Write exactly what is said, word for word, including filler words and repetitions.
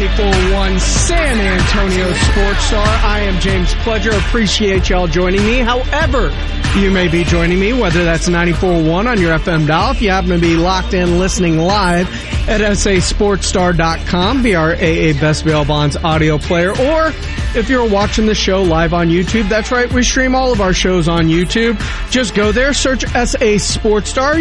ninety-four point one San Antonio Sports Star. I am James Pledger. Appreciate y'all joining me. However you may be joining me, whether that's ninety-four point one on your F M dial, if you happen to be locked in listening live at S A Sports Star dot com, be our A A Best Bail Bonds audio player, or if you're watching the show live on YouTube, that's right, we stream all of our shows on YouTube. Just go there, search S A Sports Star.